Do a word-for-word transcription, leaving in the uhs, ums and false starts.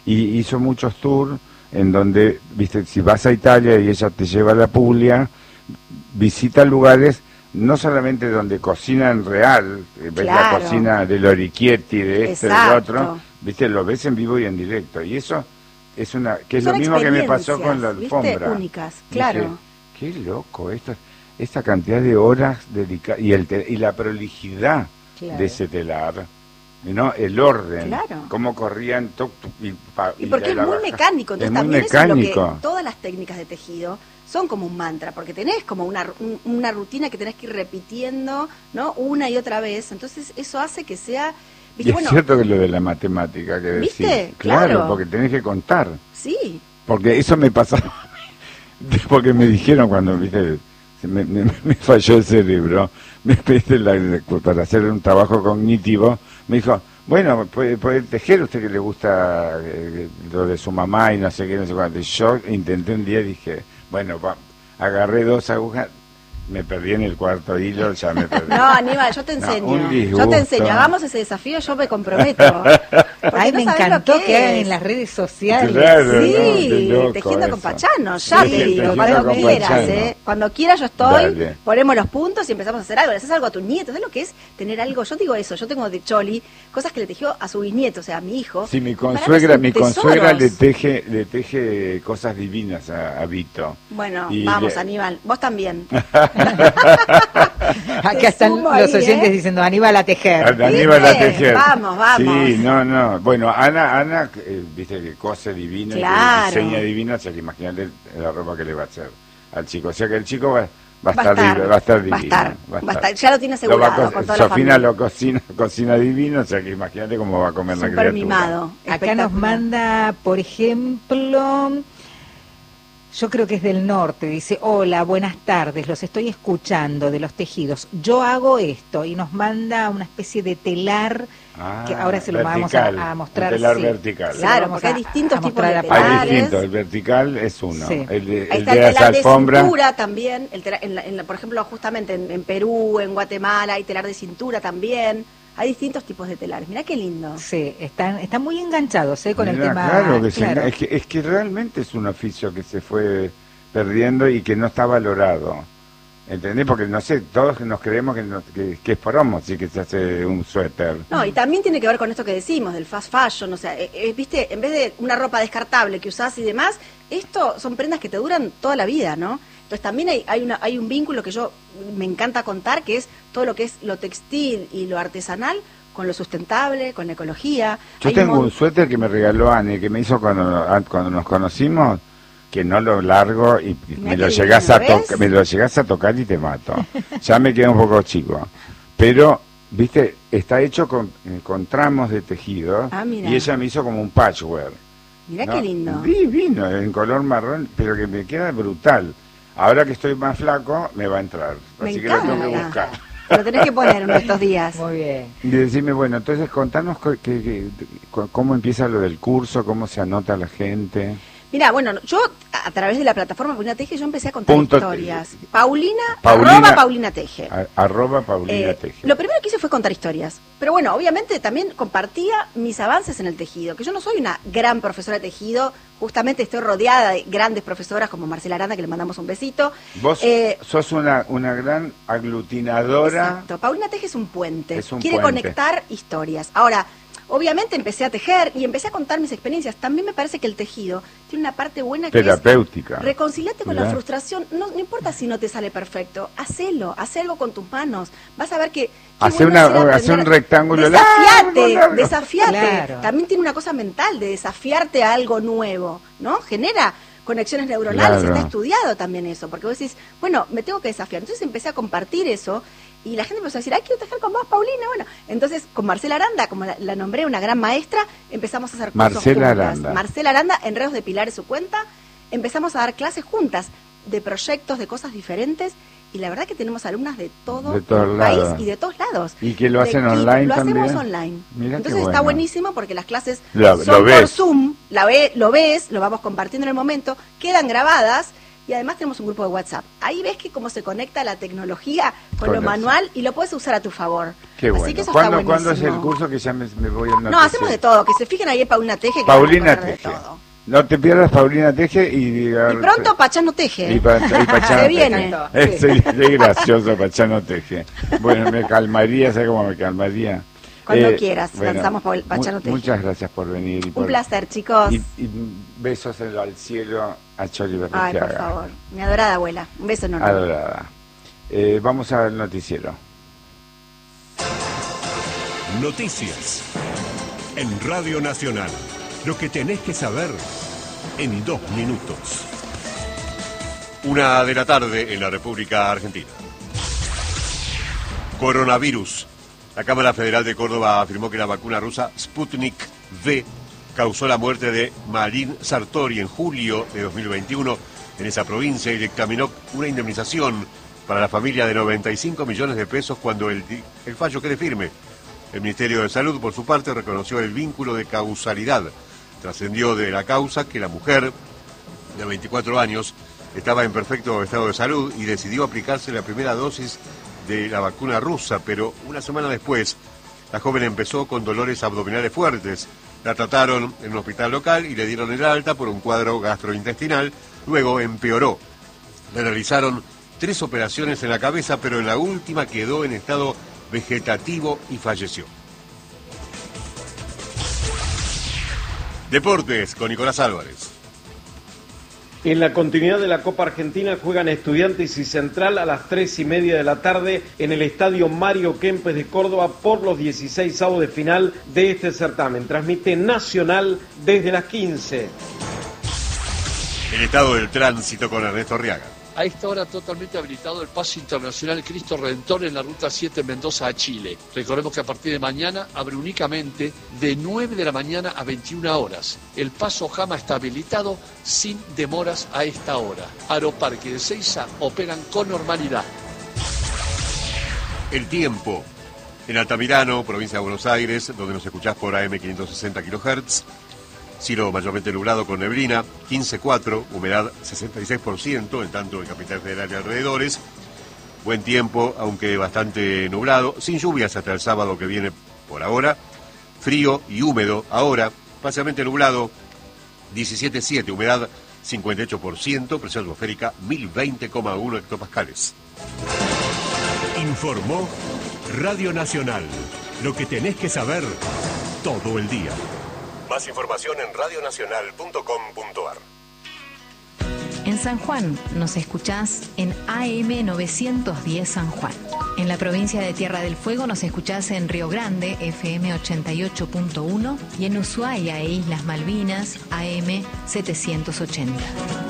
y hizo muchos tours en donde, viste, si vas a Italia y ella te lleva a la Puglia, visita lugares no solamente donde cocinan real, ves Claro. la cocina de Lorichietti, de este, Exacto. del otro, viste, lo ves en vivo y en directo, y eso es una, que es Son lo mismo que me pasó con la experiencias, alfombra. ¿viste? Únicas, claro. Dije, qué loco esto, esta cantidad de horas dedicadas, y, el te- y la prolijidad Claro. de ese telar, ¿no? El orden, Claro. cómo corrían, tuc, tuc, y, pa- Y porque y es la muy baja. mecánico, entonces Es muy también eso es lo mecánico. que todas las técnicas de tejido son como un mantra, porque tenés como una, un- una rutina que tenés que ir repitiendo, ¿no? Una y otra vez, entonces eso hace que sea, Y ¿viste? es Bueno, cierto que lo de la matemática que decís. ¿Viste? Claro, Claro. porque tenés que contar. sí, Porque eso me pasaba, porque me dijeron cuando, viste, se me, me, me falló el cerebro, me pediste la- para hacer un trabajo cognitivo, me dijo, bueno, puede, puede tejer, usted que le gusta eh, lo de su mamá y no sé qué, no sé cuánto. Y yo intenté un día y dije, bueno, va, agarré dos agujas, me perdí en el cuarto hilo, ya me perdí. no, Aníbal, yo te No, enseño, un yo disgusto. te enseño, hagamos ese desafío, yo me comprometo. Porque Ay, no me sabés lo encantó que que hagan es. en las redes sociales. Claro, ¿no? Sí, Qué loco tejiendo con eso. Pachano, ya Sí, te digo, tejiendo cuando con quieras, Pachano. ¿eh? Cuando quieras yo estoy, Dale. ponemos los puntos y empezamos a hacer algo, le haces algo a tu nieto, ¿sabes lo que es tener algo? Yo digo eso, yo tengo de Choli, cosas que le tejió a su bisnieto, o sea, a mi hijo. Sí, mi Y para mí consuegra, son mi tesoros. consuegra le teje, le teje cosas divinas a, a Vito. Bueno, Y vamos, le- Aníbal, vos también. Acá están sumo los ahí, oyentes ¿eh? diciendo Aníbal a tejer. A- Aníbal a ¿Viste? tejer. Vamos, vamos. Sí, no, no. Bueno, Ana, Ana, eh, viste que cose divino, Claro. y que diseña divino, o sea que imagínate la ropa que le va a hacer al chico. O sea que el chico va, va a Va a estar, estar, div- va a estar va a divino. estar, va a estar. Ya lo tiene Lo va a asegurado co- con toda la Sofina familia. lo cocina, cocina divino, o sea que imagínate cómo va a comer la Súper criatura. mimado. Acá nos espectacular. manda, por ejemplo, yo creo que es del norte, dice, hola, buenas tardes, los estoy escuchando de los tejidos. Yo hago esto y nos manda una especie de telar Ah, que ahora se lo vamos a, vertical, a mostrar. un telar sí. vertical. Se lo Claro, vamos porque hay a- distintos a tipos mostrar de a Hay telares. Pablo. distintos, el vertical es uno, Sí. el de, Ahí el está de el las telar de alfombras. cintura también, el tela- en la- en la- por ejemplo, justamente en, en Perú, en Guatemala, hay telar de cintura también. Hay distintos tipos de telares. Mirá qué lindo. Sí, están, están muy enganchados ¿eh? con el Mirá, tema. claro que sí, claro. es, que, es que realmente es un oficio que se fue perdiendo y que no está valorado. ¿Entendés? Porque, no sé, todos nos creemos que, no- que, que es promo, sí que se hace un suéter. No, y también tiene que ver con esto que decimos, del fast fashion, o sea, eh, eh, viste, en vez de una ropa descartable que usás y demás, esto son prendas que te duran toda la vida, ¿no? Entonces también hay, hay, una, hay un vínculo que yo me encanta contar, que es todo lo que es lo textil y lo artesanal con lo sustentable, con la ecología. Yo Hay tengo mon- un suéter que me regaló Ani, que me hizo cuando, a- cuando nos conocimos, que no lo largo y, y Mirá me lo qué llegás divino, a ¿ves? tocar, me lo llegás a tocar y te mato. Ya me queda un poco chico. Pero, viste, está hecho con, eh, con tramos de tejido Ah, mira. y ella me hizo como un patchwork. Mirá ¿no? qué lindo. Divino, en color marrón, pero que me queda brutal. Ahora que estoy más flaco, me va a entrar. Me Así que lo tengo que encanta. buscar. Lo tenés que poner uno de estos días. Muy bien. Y decime, bueno, entonces contanos co- que- que- co- cómo empieza lo del curso, cómo se anota la gente. Mira, bueno, yo a a través de la plataforma Paulina Teje, yo empecé a contar Punto historias. Paulina, Paulina- arroba Paulina Teje. A- arroba Paulina Eh, Teje. lo primero que hice fue contar historias. Pero bueno, obviamente también compartía mis avances en el tejido, que yo no soy una gran profesora de tejido, justamente estoy rodeada de grandes profesoras como Marcela Aranda, que le mandamos un besito. Vos Eh, sos una, una gran aglutinadora. Exacto. Paulina Teje es un puente. Es un Quiere puente. conectar historias. Ahora, obviamente empecé a tejer y empecé a contar mis experiencias. También me parece que el tejido tiene una parte buena que Terapéutica. es reconciliarte con la Mirá. frustración. No, no importa si no te sale perfecto, hacelo, haz algo con tus manos. Vas a ver que... qué Hace bueno una- es ir a hace aprender. un rectángulo Desafiate, largo, largo. desafiate. Claro. También tiene una cosa mental de desafiarte a algo nuevo, ¿no? Genera conexiones neuronales, Claro. está estudiado también eso, porque vos decís, bueno, me tengo que desafiar. Entonces empecé a compartir eso y la gente empezó a decir, ay, quiero tejer con vos, Paulina. Bueno, entonces con Marcela Aranda, como la, la nombré, una gran maestra, empezamos a hacer cursos Marcela juntas. Aranda. Marcela Aranda, Enredos de Pilar es su cuenta, empezamos a dar clases juntas de proyectos, de cosas diferentes, y la verdad que tenemos alumnas de todo De todos el país lados. y de todos lados. Y que lo De- hacen y online lo también. hacemos online. Mirá qué Entonces está bueno. buenísimo porque las clases Lo- son lo por ves. Zoom, la ve, lo ves, lo vamos compartiendo en el momento, quedan grabadas y además tenemos un grupo de WhatsApp. Ahí ves que cómo se conecta la tecnología con, Con lo eso. manual y lo puedes usar a tu favor. Qué Así bueno. que eso ¿Cuándo, está ¿Cuándo es el buenísimo. curso que ya me, me voy a anotar? No, hacemos de todo. Que se fijen ahí en Paulina Teje. Que Paulina van a encontrar Teje. de todo. No te pierdas Paulina Teje y... Y pronto Pachano Teje. Y, pa, y Pachano Se viene. Teje. Es, es, es gracioso Pachano Teje. Bueno, me calmaría, ¿sabes cómo me calmaría? Cuando Eh, quieras, bueno, lanzamos Paul- Pachano mu- Teje. Muchas gracias por venir. Y por, Un placer, chicos. Y, y besos en- al cielo a Choli Ay, Berruchaga. por favor. Mi adorada abuela. Un beso enorme. Adorada. Eh, vamos al noticiero. Noticias en Radio Nacional. Lo que tenés que saber en dos minutos. Una de la tarde en la República Argentina. Coronavirus. La Cámara Federal de Córdoba afirmó que la vacuna rusa Sputnik V causó la muerte de Marin Sartori en julio de dos mil veintiuno en esa provincia y dictaminó una indemnización para la familia de noventa y cinco millones de pesos cuando el, el fallo quede firme. El Ministerio de Salud, por su parte, reconoció el vínculo de causalidad. Trascendió de la causa que la mujer de veinticuatro años estaba en perfecto estado de salud y decidió aplicarse la primera dosis de la vacuna rusa, pero una semana después la joven empezó con dolores abdominales fuertes. La trataron en un hospital local y le dieron el alta por un cuadro gastrointestinal, luego empeoró. Le realizaron tres operaciones en la cabeza, pero en la última quedó en estado vegetativo y falleció. Deportes con Nicolás Álvarez. En la continuidad de la Copa Argentina juegan Estudiantes y Central a las tres y media de la tarde en el Estadio Mario Kempes de Córdoba por los dieciséis avos de final de este certamen. Transmite Nacional desde las quince. El estado del tránsito con Ernesto Arriaga. A esta hora totalmente habilitado el paso internacional Cristo Redentor en la ruta siete Mendoza a Chile. Recordemos que a partir de mañana abre únicamente de nueve de la mañana a veintiuna horas. El paso Jama está habilitado sin demoras a esta hora. Aeroparque de Ezeiza operan con normalidad. El tiempo. En Altamirano, provincia de Buenos Aires, donde nos escuchás por A M quinientos sesenta kilohertz. Cielo mayormente nublado con neblina, quince coma cuatro, humedad sesenta y seis por ciento, en tanto en Capital Federal y alrededores. Buen tiempo, aunque bastante nublado, sin lluvias hasta el sábado que viene por ahora. Frío y húmedo ahora, parcialmente nublado, diecisiete coma siete, humedad cincuenta y ocho por ciento, presión atmosférica mil veinte coma uno hectopascales. Informó Radio Nacional. Lo que tenés que saber todo el día. Más información en radionacional punto com punto ar. En San Juan nos escuchás en A M novecientos diez San Juan. En la provincia de Tierra del Fuego nos escuchás en Río Grande, F M ochenta y ocho punto uno, y en Ushuaia e Islas Malvinas, A M setecientos ochenta.